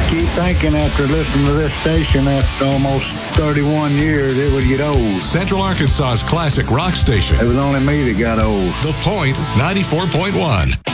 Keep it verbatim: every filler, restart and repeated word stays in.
keep thinking after listening to this station after almost thirty-one years, it would get old. Central Arkansas's classic rock station. It was only me that got old. The Point ninety-four point one.